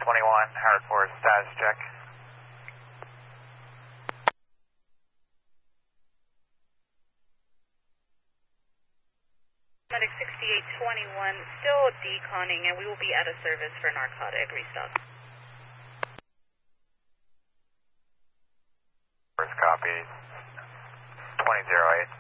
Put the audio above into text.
Howard Ford, status check. Medic 6821, still deconning, and we will be out of service for narcotic restock. First copy, 2008.